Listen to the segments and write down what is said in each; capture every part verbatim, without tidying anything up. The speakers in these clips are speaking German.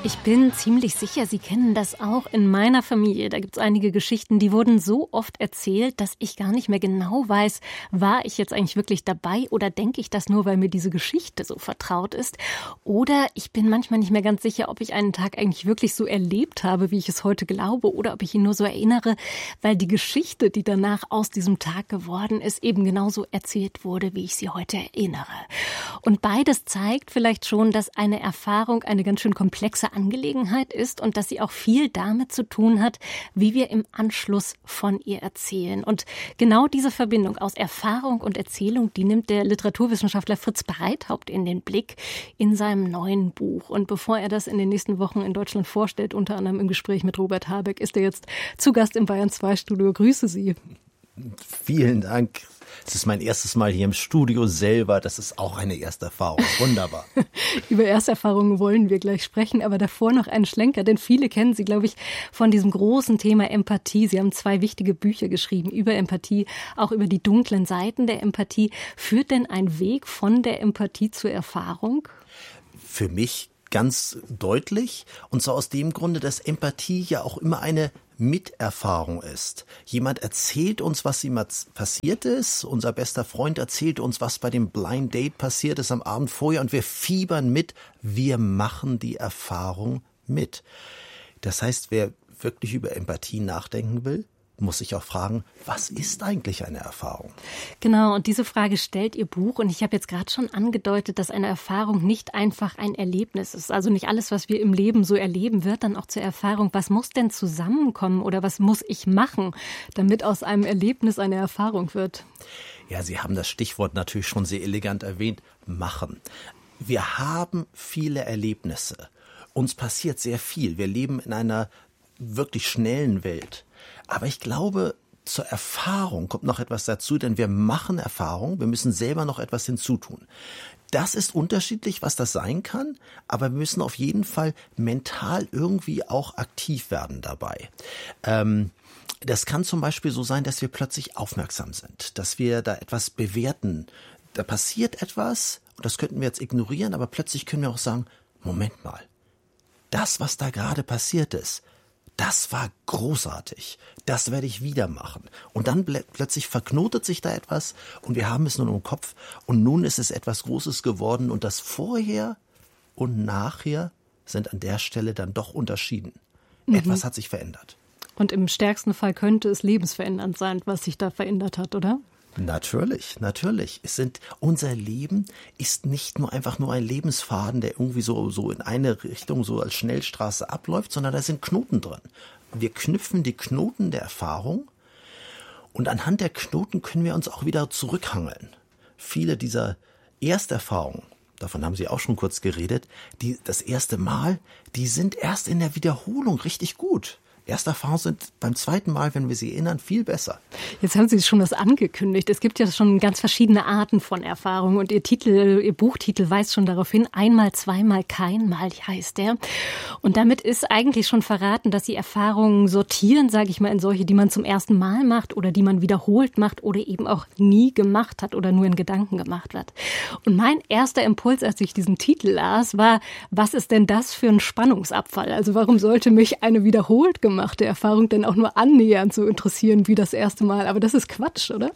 Ich bin ziemlich sicher, Sie kennen das auch in meiner Familie. Da gibt es einige Geschichten, die wurden so oft erzählt, dass ich gar nicht mehr genau weiß, war ich jetzt eigentlich wirklich dabei oder denke ich das nur, weil mir diese Geschichte so vertraut ist? Oder ich bin manchmal nicht mehr ganz sicher, ob ich einen Tag eigentlich wirklich so erlebt habe, wie ich es heute glaube, oder ob ich ihn nur so erinnere, weil die Geschichte, die danach aus diesem Tag geworden ist, eben genauso erzählt wurde, wie ich sie heute erinnere. Und beides zeigt vielleicht schon, dass eine Erfahrung eine ganz schön komplexe Angelegenheit ist und dass sie auch viel damit zu tun hat, wie wir im Anschluss von ihr erzählen. Und genau diese Verbindung aus Erfahrung und Erzählung, die nimmt der Literaturwissenschaftler Fritz Breithaupt in den Blick in seinem neuen Buch. Und bevor er das in den nächsten Wochen in Deutschland vorstellt, unter anderem im Gespräch mit Robert Habeck, ist er jetzt zu Gast im Bayern zwei Studio. Grüße Sie. Vielen Dank. Es ist mein erstes Mal hier im Studio selber. Das ist auch eine erste Erfahrung. Wunderbar. Über Ersterfahrungen wollen wir gleich sprechen, aber davor noch einen Schlenker, denn viele kennen Sie, glaube ich, von diesem großen Thema Empathie. Sie haben zwei wichtige Bücher geschrieben über Empathie, auch über die dunklen Seiten der Empathie. Führt denn ein Weg von der Empathie zur Erfahrung? Für mich ganz deutlich, und zwar aus dem Grunde, dass Empathie ja auch immer eine Miterfahrung ist. Jemand erzählt uns, was ihm passiert ist. Unser bester Freund erzählt uns, was bei dem Blind Date passiert ist am Abend vorher, und wir fiebern mit. Wir machen die Erfahrung mit. Das heißt, wer wirklich über Empathie nachdenken will, muss sich auch fragen, was ist eigentlich eine Erfahrung? Genau, und diese Frage stellt Ihr Buch. Und ich habe jetzt gerade schon angedeutet, dass eine Erfahrung nicht einfach ein Erlebnis ist. Also nicht alles, was wir im Leben so erleben, wird dann auch zur Erfahrung. Was muss denn zusammenkommen oder was muss ich machen, damit aus einem Erlebnis eine Erfahrung wird? Ja, Sie haben das Stichwort natürlich schon sehr elegant erwähnt, machen. Wir haben viele Erlebnisse. Uns passiert sehr viel. Wir leben in einer wirklich schnellen Welt. Aber ich glaube, zur Erfahrung kommt noch etwas dazu, denn wir machen Erfahrung, wir müssen selber noch etwas hinzutun. Das ist unterschiedlich, was das sein kann, aber wir müssen auf jeden Fall mental irgendwie auch aktiv werden dabei. Ähm, das kann zum Beispiel so sein, dass wir plötzlich aufmerksam sind, dass wir da etwas bewerten. Da passiert etwas, und das könnten wir jetzt ignorieren, aber plötzlich können wir auch sagen, Moment mal, das, was da gerade passiert ist, das war großartig. Das werde ich wieder machen. Und dann plö- plötzlich verknotet sich da etwas und wir haben es nun im Kopf und nun ist es etwas Großes geworden und das Vorher und Nachher sind an der Stelle dann doch unterschieden. Mhm. Etwas hat sich verändert. Und im stärksten Fall könnte es lebensverändernd sein, was sich da verändert hat, oder? Natürlich, natürlich. Es sind, unser Leben ist nicht nur einfach nur ein Lebensfaden, der irgendwie so, so in eine Richtung so als Schnellstraße abläuft, sondern da sind Knoten drin. Wir knüpfen die Knoten der Erfahrung und anhand der Knoten können wir uns auch wieder zurückhangeln. Viele dieser Ersterfahrungen, davon haben Sie auch schon kurz geredet, die, das erste Mal, die sind erst in der Wiederholung richtig gut. Ersterfahrungen sind beim zweiten Mal, wenn wir sie erinnern, viel besser. Jetzt haben Sie schon das angekündigt. Es gibt ja schon ganz verschiedene Arten von Erfahrungen und Ihr Titel, Ihr Buchtitel weist schon darauf hin, einmal, zweimal, keinmal heißt der. Und damit ist eigentlich schon verraten, dass Sie Erfahrungen sortieren, sage ich mal, in solche, die man zum ersten Mal macht oder die man wiederholt macht oder eben auch nie gemacht hat oder nur in Gedanken gemacht hat. Und mein erster Impuls, als ich diesen Titel las, war, was ist denn das für ein Spannungsabfall? Also warum sollte mich eine wiederholt gemacht gemachte Erfahrung denn auch nur annähernd so interessieren wie das erste Mal. Aber das ist Quatsch, oder?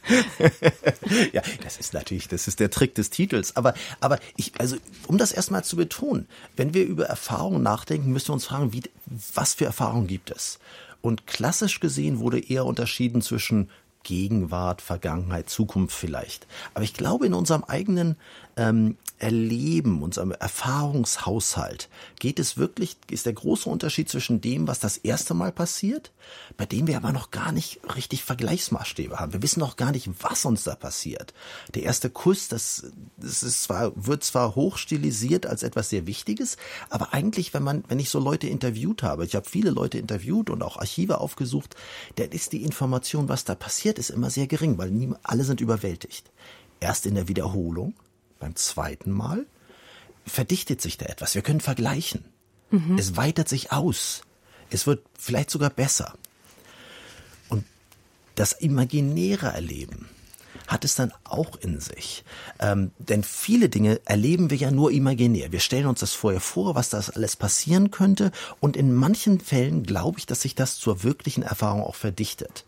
Ja, das ist natürlich, das ist der Trick des Titels. Aber, aber ich, also, um das erstmal zu betonen, wenn wir über Erfahrungen nachdenken, müssen wir uns fragen, wie, was für Erfahrungen gibt es? Und klassisch gesehen wurde eher unterschieden zwischen Gegenwart, Vergangenheit, Zukunft vielleicht. Aber ich glaube, in unserem eigenen ähm, Erleben, unserem Erfahrungshaushalt geht es wirklich, ist der große Unterschied zwischen dem, was das erste Mal passiert, bei dem wir aber noch gar nicht richtig Vergleichsmaßstäbe haben. Wir wissen noch gar nicht, was uns da passiert. Der erste Kuss, das, das ist zwar, wird zwar hochstilisiert als etwas sehr Wichtiges, aber eigentlich, wenn man, wenn ich so Leute interviewt habe, ich habe viele Leute interviewt und auch Archive aufgesucht, dann ist die Information, was da passiert, ist immer sehr gering, weil nie, alle sind überwältigt. Erst in der Wiederholung, beim zweiten Mal, verdichtet sich da etwas. Wir können vergleichen. Mhm. Es weitet sich aus. Es wird vielleicht sogar besser. Und das imaginäre Erleben hat es dann auch in sich. Ähm, denn viele Dinge erleben wir ja nur imaginär. Wir stellen uns das vorher vor, was das alles passieren könnte. Und in manchen Fällen glaube ich, dass sich das zur wirklichen Erfahrung auch verdichtet.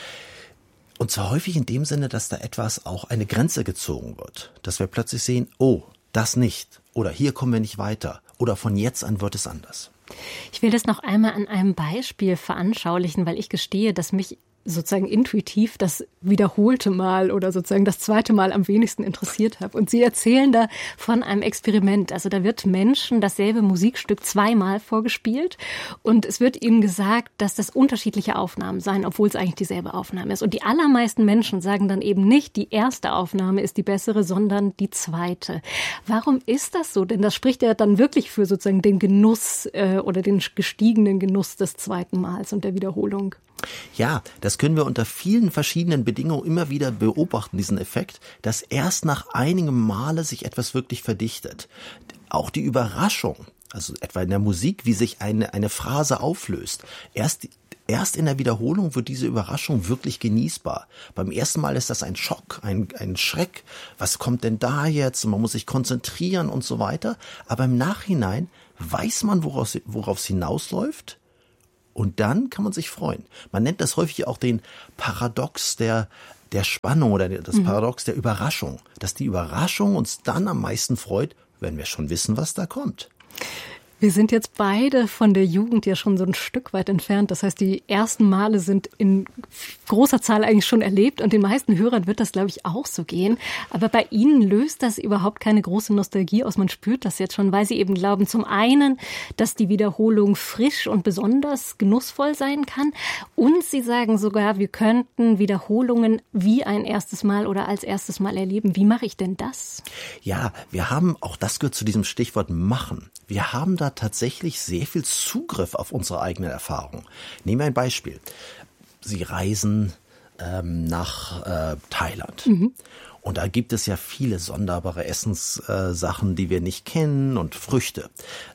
Und zwar häufig in dem Sinne, dass da etwas auch eine Grenze gezogen wird. Dass wir plötzlich sehen, oh, das nicht. Oder hier kommen wir nicht weiter. Oder von jetzt an wird es anders. Ich will das noch einmal an einem Beispiel veranschaulichen, weil ich gestehe, dass mich sozusagen intuitiv das wiederholte Mal oder sozusagen das zweite Mal am wenigsten interessiert habe. Und Sie erzählen da von einem Experiment. Also da wird Menschen dasselbe Musikstück zweimal vorgespielt und es wird ihnen gesagt, dass das unterschiedliche Aufnahmen seien, obwohl es eigentlich dieselbe Aufnahme ist. Und die allermeisten Menschen sagen dann eben nicht, die erste Aufnahme ist die bessere, sondern die zweite. Warum ist das so? Denn das spricht ja dann wirklich für sozusagen den Genuss äh, oder den gestiegenen Genuss des zweiten Mals und der Wiederholung. Ja, das können wir unter vielen verschiedenen Bedingungen immer wieder beobachten, diesen Effekt, dass erst nach einigem Male sich etwas wirklich verdichtet. Auch die Überraschung, also etwa in der Musik, wie sich eine, eine Phrase auflöst. Erst, erst in der Wiederholung wird diese Überraschung wirklich genießbar. Beim ersten Mal ist das ein Schock, ein, ein Schreck. Was kommt denn da jetzt? Man muss sich konzentrieren und so weiter. Aber im Nachhinein weiß man, woraus, worauf es hinausläuft. Und dann kann man sich freuen. Man nennt das häufig auch den Paradox der, der Spannung oder das Paradox der Überraschung. Dass die Überraschung uns dann am meisten freut, wenn wir schon wissen, was da kommt. Wir sind jetzt beide von der Jugend ja schon so ein Stück weit entfernt. Das heißt, die ersten Male sind in großer Zahl eigentlich schon erlebt und den meisten Hörern wird das, glaube ich, auch so gehen. Aber bei Ihnen löst das überhaupt keine große Nostalgie aus. Man spürt das jetzt schon, weil Sie eben glauben, zum einen, dass die Wiederholung frisch und besonders genussvoll sein kann. Und Sie sagen sogar, wir könnten Wiederholungen wie ein erstes Mal oder als erstes Mal erleben. Wie mache ich denn das? Ja, wir haben, auch das gehört zu diesem Stichwort machen. Wir haben da tatsächlich sehr viel Zugriff auf unsere eigene Erfahrung. Nehmen wir ein Beispiel. Sie reisen ähm, nach äh, Thailand. Mhm. Und da gibt es ja viele sonderbare Essenssachen, äh, die wir nicht kennen und Früchte.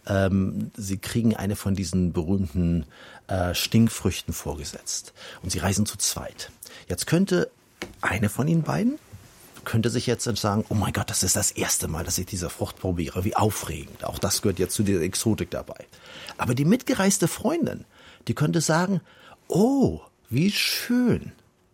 Ähm, Sie kriegen eine von diesen berühmten äh, Stinkfrüchten vorgesetzt. Und Sie reisen zu zweit. Jetzt könnte eine von Ihnen beiden könnte sich jetzt sagen, oh mein Gott, das ist das erste Mal, dass ich diese Frucht probiere. Wie aufregend. Auch das gehört jetzt zu dieser Exotik dabei. Aber die mitgereiste Freundin, die könnte sagen, oh, wie schön.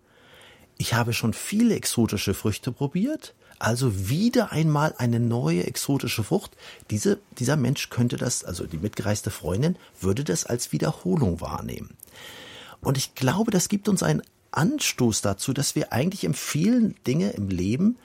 Ich habe schon viele exotische Früchte probiert, also wieder einmal eine neue exotische Frucht. Diese, dieser Mensch könnte das, also die mitgereiste Freundin, würde das als Wiederholung wahrnehmen. Und ich glaube, das gibt uns ein Anstoß dazu, dass wir eigentlich in vielen Dinge im Leben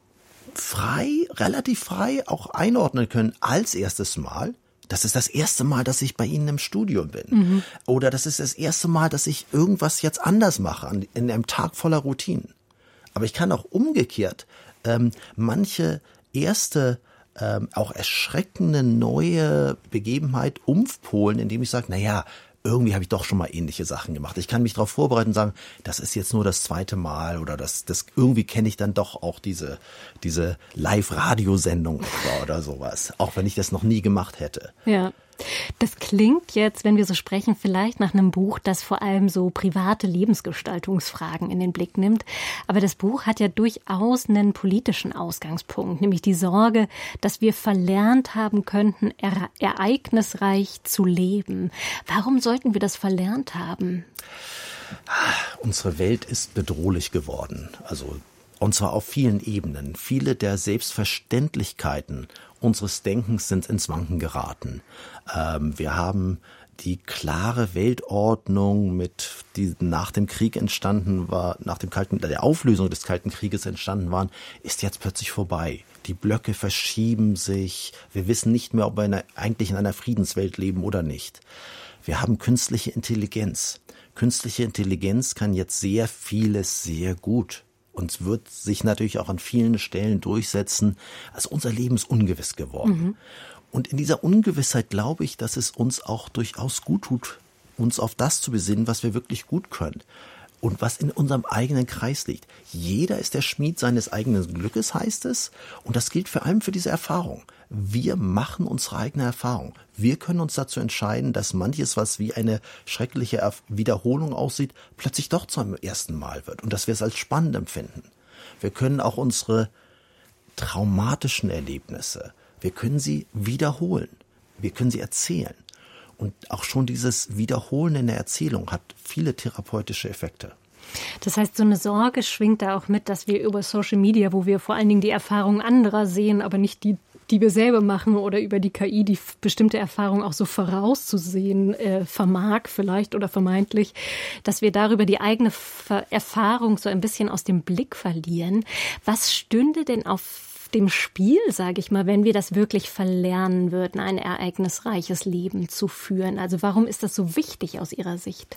frei, relativ frei auch einordnen können als erstes Mal. Das ist das erste Mal, dass ich bei Ihnen im Studio bin. Mhm. Oder das ist das erste Mal, dass ich irgendwas jetzt anders mache in einem Tag voller Routinen. Aber ich kann auch umgekehrt ähm, manche erste, ähm, auch erschreckende neue Begebenheit umpolen, indem ich sage, naja, irgendwie habe ich doch schon mal ähnliche Sachen gemacht. Ich kann mich darauf vorbereiten und sagen, das ist jetzt nur das zweite Mal oder das, das irgendwie kenne ich dann doch auch diese, diese Live-Radiosendung etwa oder sowas, auch wenn ich das noch nie gemacht hätte. Ja. Das klingt jetzt, wenn wir so sprechen, vielleicht nach einem Buch, das vor allem so private Lebensgestaltungsfragen in den Blick nimmt. Aber das Buch hat ja durchaus einen politischen Ausgangspunkt, nämlich die Sorge, dass wir verlernt haben könnten, ere- ereignisreich zu leben. Warum sollten wir das verlernt haben? Unsere Welt ist bedrohlich geworden. Also und zwar auf vielen Ebenen. Viele der Selbstverständlichkeiten unseres Denkens sind ins Wanken geraten. Ähm, wir haben die klare Weltordnung, mit die nach dem Krieg entstanden war, nach dem Kalten, der Auflösung des Kalten Krieges entstanden waren, ist jetzt plötzlich vorbei. Die Blöcke verschieben sich. Wir wissen nicht mehr, ob wir in einer, eigentlich in einer Friedenswelt leben oder nicht. Wir haben künstliche Intelligenz. Künstliche Intelligenz kann jetzt sehr vieles sehr gut. Und wird sich natürlich auch an vielen Stellen durchsetzen. Also unser Leben ist ungewiss geworden. Mhm. Und in dieser Ungewissheit glaube ich, dass es uns auch durchaus gut tut, uns auf das zu besinnen, was wir wirklich gut können. Und was in unserem eigenen Kreis liegt. Jeder ist der Schmied seines eigenen Glückes, heißt es. Und das gilt vor allem für diese Erfahrung. Wir machen unsere eigene Erfahrung. Wir können uns dazu entscheiden, dass manches, was wie eine schreckliche Wiederholung aussieht, plötzlich doch zum ersten Mal wird. Und dass wir es als spannend empfinden. Wir können auch unsere traumatischen Erlebnisse, wir können sie wiederholen. Wir können sie erzählen. Und auch schon dieses Wiederholen in der Erzählung hat viele therapeutische Effekte. Das heißt, so eine Sorge schwingt da auch mit, dass wir über Social Media, wo wir vor allen Dingen die Erfahrungen anderer sehen, aber nicht die, die wir selber machen, oder über die K I, die bestimmte Erfahrungen auch so vorauszusehen äh, vermag vielleicht oder vermeintlich, dass wir darüber die eigene Ver- Erfahrung so ein bisschen aus dem Blick verlieren. Was stünde denn auf dem Spiel, sage ich mal, wenn wir das wirklich verlernen würden, ein ereignisreiches Leben zu führen? Also warum ist das so wichtig aus Ihrer Sicht?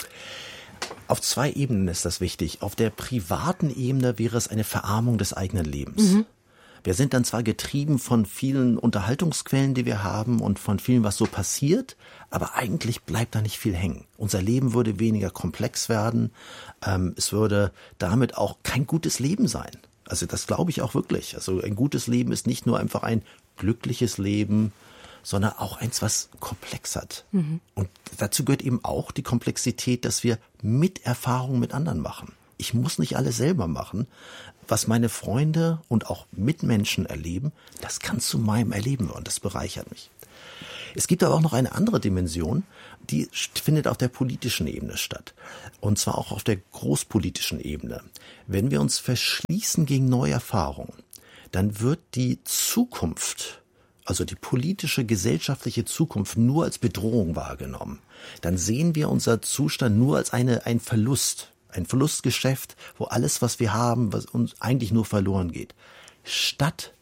Auf zwei Ebenen ist das wichtig. Auf der privaten Ebene wäre es eine Verarmung des eigenen Lebens. Mhm. Wir sind dann zwar getrieben von vielen Unterhaltungsquellen, die wir haben und von vielem, was so passiert, aber eigentlich bleibt da nicht viel hängen. Unser Leben würde weniger komplex werden. Ähm, es würde damit auch kein gutes Leben sein. Also das glaube ich auch wirklich. Also ein gutes Leben ist nicht nur einfach ein glückliches Leben, sondern auch eins, was komplex hat. Mhm. Und dazu gehört eben auch die Komplexität, dass wir Miterfahrungen mit anderen machen. Ich muss nicht alles selber machen. Was meine Freunde und auch Mitmenschen erleben, das kann zu meinem Erleben werden. Das bereichert mich. Es gibt aber auch noch eine andere Dimension, die findet auf der politischen Ebene statt. Und zwar auch auf der großpolitischen Ebene. Wenn wir uns verschließen gegen neue Erfahrungen, dann wird die Zukunft, also die politische, gesellschaftliche Zukunft, nur als Bedrohung wahrgenommen. Dann sehen wir unser Zustand nur als eine, ein Verlust, ein Verlustgeschäft, wo alles, was wir haben, was uns eigentlich nur verloren geht. Statt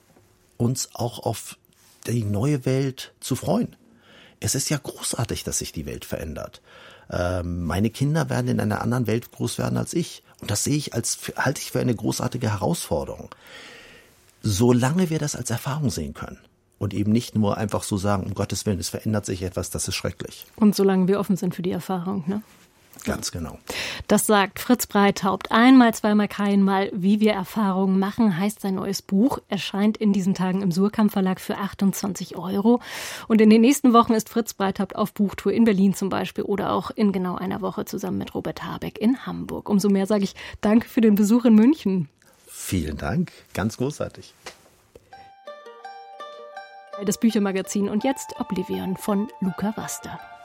uns auch auf die neue Welt zu freuen. Es ist ja großartig, dass sich die Welt verändert. Ähm, meine Kinder werden in einer anderen Welt groß werden als ich. Und das sehe ich als, halte ich für eine großartige Herausforderung. Solange wir das als Erfahrung sehen können und eben nicht nur einfach so sagen, um Gottes Willen, es verändert sich etwas, das ist schrecklich. Und solange wir offen sind für die Erfahrung, ne? Ganz genau. Das sagt Fritz Breithaupt. Einmal, zweimal, keinmal, wie wir Erfahrungen machen, heißt sein neues Buch. Erscheint in diesen Tagen im Surkamp Verlag für achtundzwanzig Euro. Und in den nächsten Wochen ist Fritz Breithaupt auf Buchtour in Berlin zum Beispiel oder auch in genau einer Woche zusammen mit Robert Habeck in Hamburg. Umso mehr sage ich danke für den Besuch in München. Vielen Dank. Ganz großartig. Das Büchermagazin und jetzt Oblivion von Luca Waster.